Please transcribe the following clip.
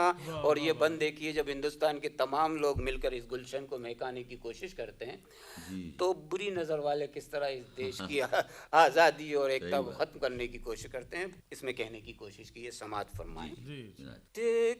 और ये बंद देखिए, जब हिंदुस्तान के तमाम लोग मिलकर इस गुलशन को महकाने की कोशिश करते हैं तो बुरी नज़र वाले किस तरह इस देश की आज़ादी और एकता को खत्म करने की कोशिश करते हैं, इसमें कहने की कोशिश की है। समाज फरमाएं।